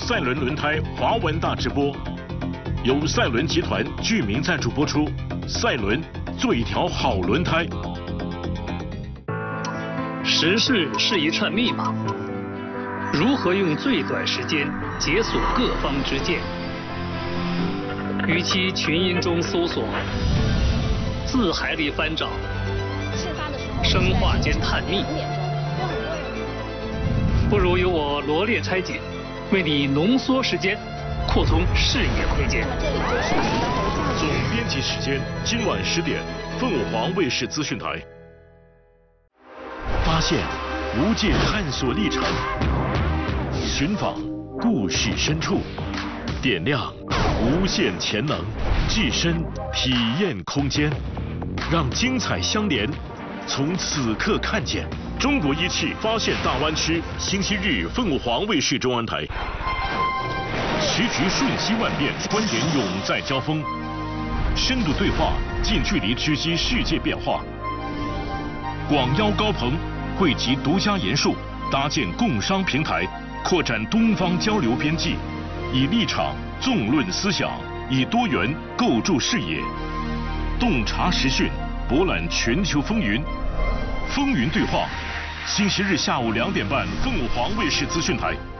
赛伦轮胎华文大直播，由赛伦集团居民赞助播出。赛伦做一条好轮胎。 时事是一串密码，如何用最短时间解锁各方之见？与其群音中搜索，字海里翻找，生化间探秘，不如由我罗列拆解，为你浓缩时间，扩充视野空间。 总编辑时间今晚10点，凤凰卫视资讯台。发现无界探索历程，寻访故事深处，点亮无限潜能，置身体验空间，让精彩相连。从此刻看见中国仪器发现大湾区，星期日凤凰卫视中文台。时局瞬息万变，观点永在交锋，深度对话，近距离直击世界变化。广邀高朋，汇集独家研述，搭建共商平台，扩展东方交流边际，以立场纵论思想，以多元构筑视野，洞察时讯，博览全球风云。风云对话，星期日下午2点半，凤凰卫视资讯台。